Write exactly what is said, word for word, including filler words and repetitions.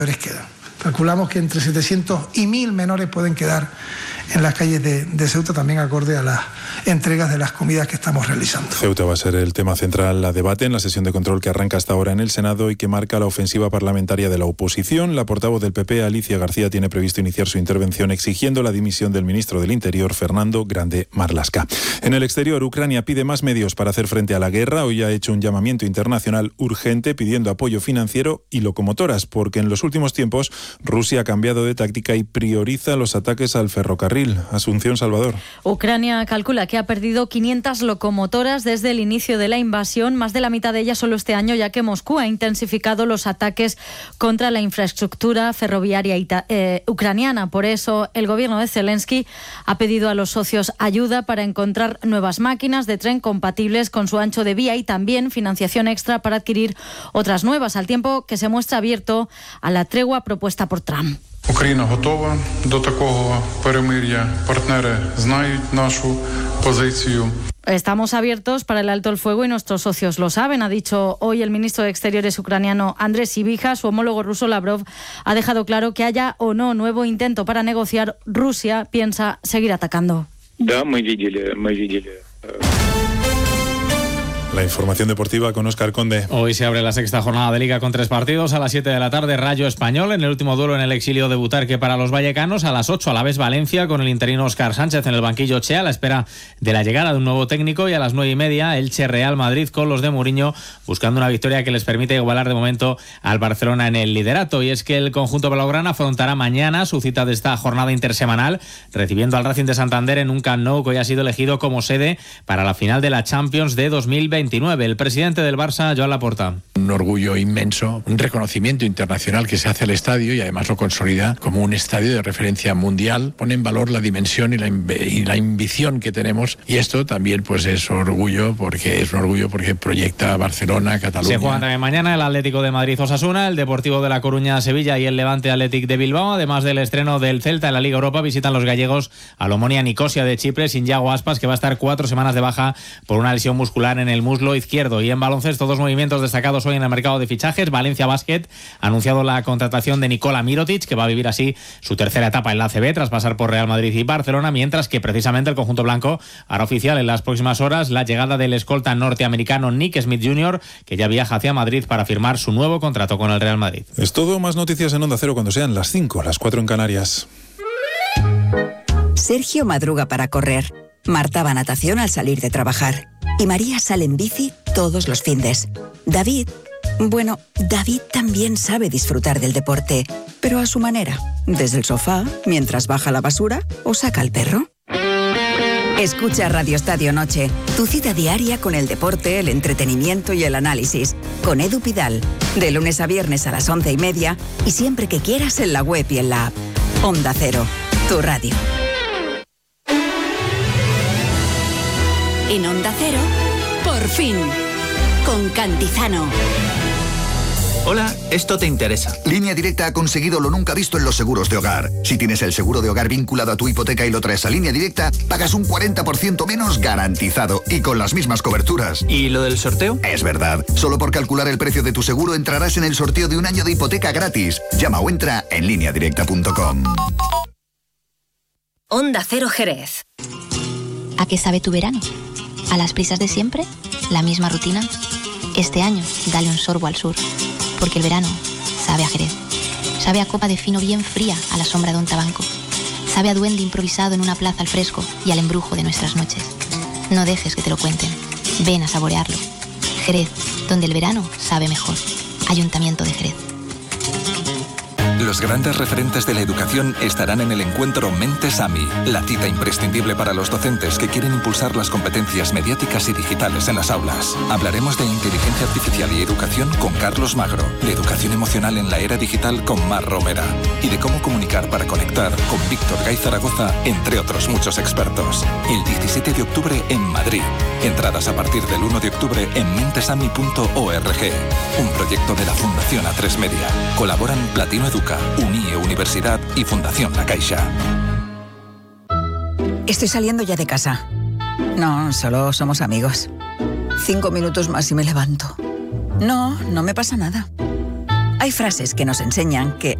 quedan. Calculamos que entre setecientos y mil menores pueden quedar en las calles de, de Ceuta, también acorde a las entregas de las comidas que estamos realizando. Ceuta va a ser el tema central a debate en la sesión de control que arranca hasta ahora en el Senado y que marca la ofensiva parlamentaria de la oposición. La portavoz del P P, Alicia García, tiene previsto iniciar su intervención exigiendo la dimisión del ministro del Interior, Fernando Grande Marlaska. En el exterior, Ucrania pide más medios para hacer frente a la guerra. Hoy ha hecho un llamamiento internacional urgente pidiendo apoyo financiero y locomotoras, porque en los últimos tiempos Rusia ha cambiado de táctica y prioriza los ataques al ferrocarril. Asunción Salvador. Ucrania calcula que ha perdido quinientas locomotoras desde el inicio de la invasión, más de la mitad de ellas solo este año, ya que Moscú ha intensificado los ataques contra la infraestructura ferroviaria ita- eh, ucraniana. Por eso el gobierno de Zelensky ha pedido a los socios ayuda para encontrar nuevas máquinas de tren compatibles con su ancho de vía y también financiación extra para adquirir otras nuevas, al tiempo que se muestra abierto a la tregua propuesta por Trump. Україна готова до такого перемир'я. Партнери знають нашу позицію. Estamos abiertos para el alto el fuego y nuestros socios lo saben, ha dicho hoy el ministro de Exteriores ucraniano Andrés Sibija. Su homólogo ruso Lavrov ha dejado claro que haya o no nuevo intento para negociar, Rusia piensa seguir atacando. Да, мы видели, мы видели. La información deportiva con Óscar Conde. Hoy se abre la sexta jornada de Liga con tres partidos. A las siete de la tarde, Rayo Español. En el último duelo en el exilio de Butarque para los vallecanos. A las ocho, a la vez Valencia, con el interino Óscar Sánchez en el banquillo Che, a la espera de la llegada de un nuevo técnico. Y a las nueve y media, Elche Real Madrid con los de Mourinho, buscando una victoria que les permite igualar de momento al Barcelona en el liderato. Y es que el conjunto blaugrana afrontará mañana su cita de esta jornada intersemanal, recibiendo al Racing de Santander en un Camp Nou que hoy ha sido elegido como sede para la final de la Champions de dos mil veintinueve. El presidente del Barça, Joan Laporta. Un orgullo inmenso, un reconocimiento internacional que se hace al estadio y además lo consolida como un estadio de referencia mundial. Pone en valor la dimensión y la, y la ambición que tenemos, y esto también pues es orgullo porque es un orgullo porque proyecta Barcelona, Cataluña. Se juegan también mañana el Atlético de Madrid Osasuna, el Deportivo de La Coruña Sevilla y el Levante Athletic de Bilbao. Además del estreno del Celta en la Liga Europa, visitan los gallegos al Omonia Nicosia de Chipre sin Yago Aspas, que va a estar cuatro semanas de baja por una lesión muscular en el muslo izquierdo. Y en baloncesto, dos movimientos destacados hoy en el mercado de fichajes. Valencia Basket ha anunciado la contratación de Nikola Mirotic, que va a vivir así su tercera etapa en la A C B tras pasar por Real Madrid y Barcelona, mientras que precisamente el conjunto blanco hará oficial en las próximas horas la llegada del escolta norteamericano Nick Smith junior, que ya viaja hacia Madrid para firmar su nuevo contrato con el Real Madrid. Es todo. Más noticias en Onda Cero cuando sean las cinco, las cuatro en Canarias. Sergio madruga para correr. Marta va a natación al salir de trabajar. Y María sale en bici todos los findes. David, bueno, David también sabe disfrutar del deporte, pero a su manera. Desde el sofá, mientras baja la basura o saca al perro. Escucha Radio Estadio Noche, tu cita diaria con el deporte, el entretenimiento y el análisis. Con Edu Pidal, de lunes a viernes a las once y media y siempre que quieras en la web y en la app. Onda Cero, tu radio. En Onda Cero, por fin, con Cantizano. Hola, esto te interesa. Línea Directa ha conseguido lo nunca visto en los seguros de hogar. Si tienes el seguro de hogar vinculado a tu hipoteca y lo traes a Línea Directa, pagas un cuarenta por ciento menos garantizado y con las mismas coberturas. ¿Y lo del sorteo? Es verdad. Solo por calcular el precio de tu seguro entrarás en el sorteo de un año de hipoteca gratis. Llama o entra en línea directa punto com. Onda Cero Jerez. ¿A qué sabe tu verano? ¿A las prisas de siempre? ¿La misma rutina? Este año, dale un sorbo al sur, porque el verano sabe a Jerez. Sabe a copa de fino bien fría a la sombra de un tabanco. Sabe a duende improvisado en una plaza al fresco y al embrujo de nuestras noches. No dejes que te lo cuenten. Ven a saborearlo. Jerez, donde el verano sabe mejor. Ayuntamiento de Jerez. Los grandes referentes de la educación estarán en el encuentro Mentes AMI, la cita imprescindible para los docentes que quieren impulsar las competencias mediáticas y digitales en las aulas. Hablaremos de inteligencia artificial y educación con Carlos Magro, de educación emocional en la era digital con Mar Romera y de cómo comunicar para conectar con Víctor Gay Zaragoza, entre otros muchos expertos. El diecisiete de octubre en Madrid. Entradas a partir del uno de octubre en mentesami punto org. Un proyecto de la Fundación A tres Media. Colaboran Platino Educa, UNIE Universidad y Fundación La Caixa. Estoy saliendo ya de casa. No, solo somos amigos. Cinco minutos más y me levanto. No, no me pasa nada. Hay frases que nos enseñan que